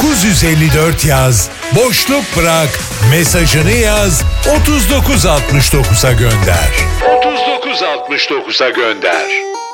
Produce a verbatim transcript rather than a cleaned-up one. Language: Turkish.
dokuz elli dört yaz, boşluk bırak, mesajını yaz, otuz dokuz altmış dokuza gönder. otuz dokuz altmış dokuza gönder.